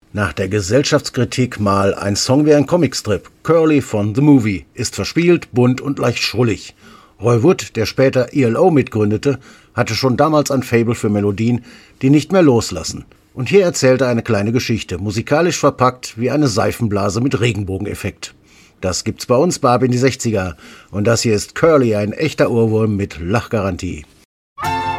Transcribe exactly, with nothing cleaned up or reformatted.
Nach der Gesellschaftskritik mal ein Song wie ein Comicstrip. Curly von The Movie ist verspielt, bunt und leicht schrullig. Roy Wood, der später E L O mitgründete, hatte schon damals ein Faible für Melodien, die nicht mehr loslassen. Und hier erzählt er eine kleine Geschichte, musikalisch verpackt wie eine Seifenblase mit Regenbogeneffekt. Das gibt's bei uns bei Ab in die sechziger. Und das hier ist Curly, ein echter Ohrwurm mit Lachgarantie.